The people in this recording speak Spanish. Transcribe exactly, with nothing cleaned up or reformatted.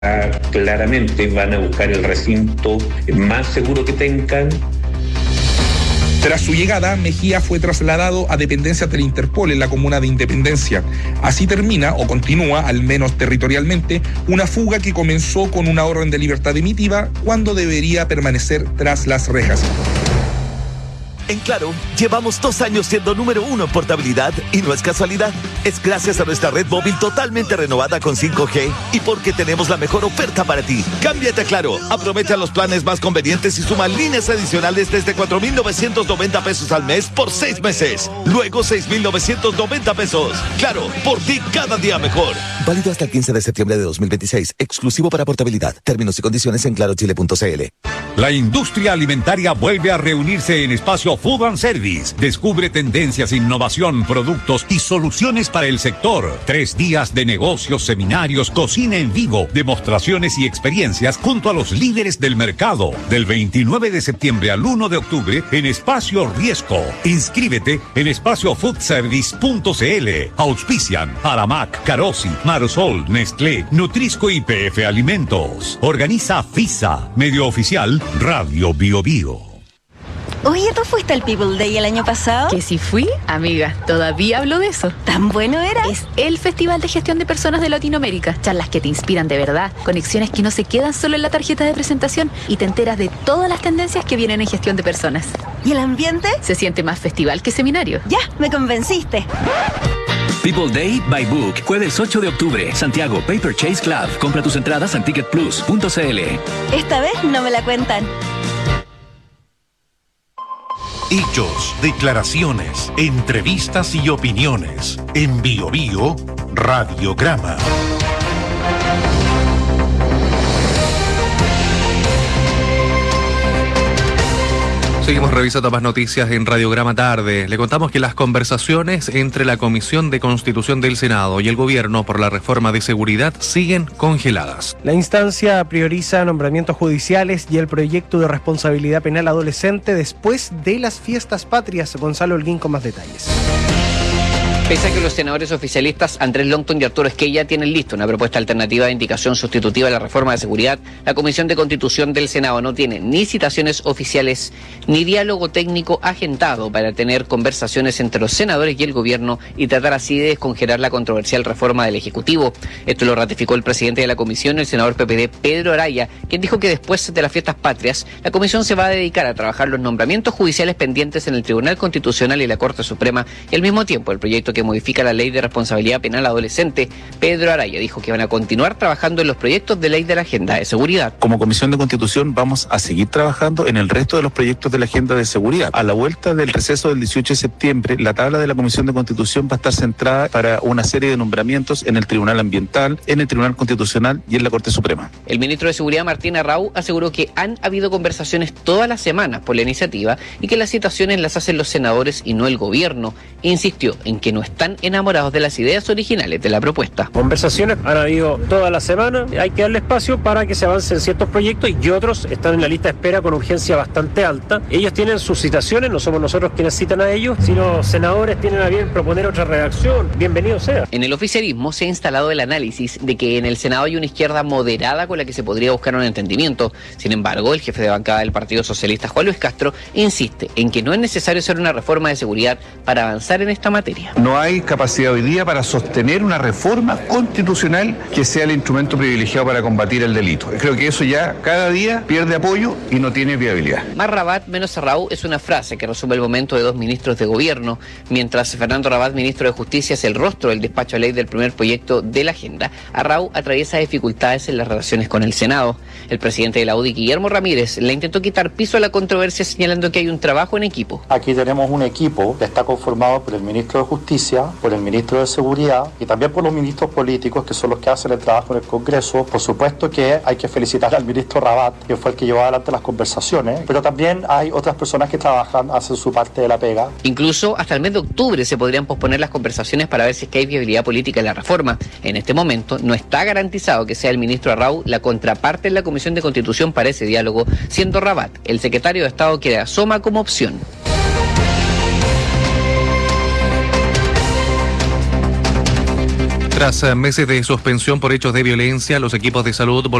Claramente van a buscar el recinto más seguro que tengan. Tras su llegada, Mejía fue trasladado a dependencias del Interpol en la comuna de Independencia. Así termina, o continúa, al menos territorialmente, una fuga que comenzó con una orden de libertad emitida cuando debería permanecer tras las rejas. En Claro, llevamos dos años siendo número uno en portabilidad y no es casualidad. Es gracias a nuestra red móvil totalmente renovada con cinco G y porque tenemos la mejor oferta para ti. Cámbiate a Claro, aprovecha los planes más convenientes y suma líneas adicionales desde cuatro mil novecientos noventa pesos al mes por seis meses. Luego seis mil novecientos noventa pesos. Claro, por ti cada día mejor. Válido hasta el quince de septiembre de dos mil veintiséis. Exclusivo para portabilidad. Términos y condiciones en claro chile punto c l. La industria alimentaria vuelve a reunirse en Espacio Food and Service. Descubre tendencias, innovación, productos y soluciones para el sector. Tres días de negocios, seminarios, cocina en vivo, demostraciones y experiencias junto a los líderes del mercado. Del veintinueve de septiembre al uno de octubre en Espacio Riesco. Inscríbete en espacio food service punto c l. Auspician Aramac, Carosi, Marsol, Nestlé, Nutrisco y P F Alimentos. Organiza FISA. Medio oficial Radio Bio Bio. Oye, ¿tú fuiste al People Day el año pasado? Que si fui, amiga, todavía hablo de eso. ¿Tan bueno era? Es el Festival de Gestión de Personas de Latinoamérica. Charlas que te inspiran de verdad, conexiones que no se quedan solo en la tarjeta de presentación y te enteras de todas las tendencias que vienen en gestión de personas. ¿Y el ambiente? Se siente más festival que seminario. Ya, me convenciste. People Day by Book, jueves ocho de octubre, Santiago Paper Chase Club. Compra tus entradas en ticket plus punto c l. Esta vez no me la cuentan. Hechos, declaraciones, entrevistas y opiniones. En Bio Bio, Radiograma. Seguimos revisando más noticias en Radiograma Tarde. Le contamos que las conversaciones entre la Comisión de Constitución del Senado y el Gobierno por la reforma de seguridad siguen congeladas. La instancia prioriza nombramientos judiciales y el proyecto de responsabilidad penal adolescente después de las fiestas patrias. Gonzalo Holguín con más detalles. Pese a que los senadores oficialistas Andrés Longton y Arturo Esquella tienen listo una propuesta alternativa de indicación sustitutiva de la reforma de seguridad, la Comisión de Constitución del Senado no tiene ni citaciones oficiales ni diálogo técnico agendado para tener conversaciones entre los senadores y el gobierno y tratar así de descongelar la controversial reforma del Ejecutivo. Esto lo ratificó el presidente de la Comisión, el senador P P D, Pedro Araya, quien dijo que después de las fiestas patrias, la Comisión se va a dedicar a trabajar los nombramientos judiciales pendientes en el Tribunal Constitucional y la Corte Suprema y al mismo tiempo el proyecto que modifica la ley de responsabilidad penal adolescente. Pedro Araya dijo que van a continuar trabajando en los proyectos de ley de la agenda de seguridad. Como Comisión de Constitución vamos a seguir trabajando en el resto de los proyectos de la agenda de seguridad. A la vuelta del receso del dieciocho de septiembre, la tabla de la Comisión de Constitución va a estar centrada para una serie de nombramientos en el Tribunal Ambiental, en el Tribunal Constitucional y en la Corte Suprema. El ministro de Seguridad, Martín Arrau, aseguró que han habido conversaciones todas las semanas por la iniciativa y que las citaciones las hacen los senadores y no el gobierno. Insistió en que no están enamorados de las ideas originales de la propuesta. Conversaciones han habido toda la semana, hay que darle espacio para que se avancen ciertos proyectos y otros están en la lista de espera con urgencia bastante alta. Ellos tienen sus citaciones, no somos nosotros quienes citan a ellos, si los senadores tienen a bien proponer otra redacción, bienvenido sea. En el oficialismo se ha instalado el análisis de que en el Senado hay una izquierda moderada con la que se podría buscar un entendimiento. Sin embargo, el jefe de bancada del Partido Socialista, Juan Luis Castro, insiste en que no es necesario hacer una reforma de seguridad para avanzar en esta materia. No hay capacidad hoy día para sostener una reforma constitucional que sea el instrumento privilegiado para combatir el delito. Creo que eso ya cada día pierde apoyo y no tiene viabilidad. Más Rabat, menos Arrau es una frase que resume el momento de dos ministros de gobierno, mientras Fernando Rabat, ministro de Justicia, es el rostro del despacho de ley del primer proyecto de la agenda. Arrau atraviesa dificultades en las relaciones con el Senado. El presidente de la U D I, Guillermo Ramírez, le intentó quitar piso a la controversia señalando que hay un trabajo en equipo. Aquí tenemos un equipo que está conformado por el ministro de Justicia, por el ministro de Seguridad y también por los ministros políticos que son los que hacen el trabajo en el Congreso. Por supuesto que hay que felicitar al ministro Rabat, que fue el que llevó adelante las conversaciones, pero también hay otras personas que trabajan, hacen su parte de la pega. Incluso hasta el mes de octubre se podrían posponer las conversaciones para ver si es que hay viabilidad política en la reforma. En este momento no está garantizado que sea el ministro Arrau la contraparte en la Comisión de Constitución para ese diálogo, siendo Rabat el secretario de Estado que asoma como opción. Tras meses de suspensión por hechos de violencia, los equipos de salud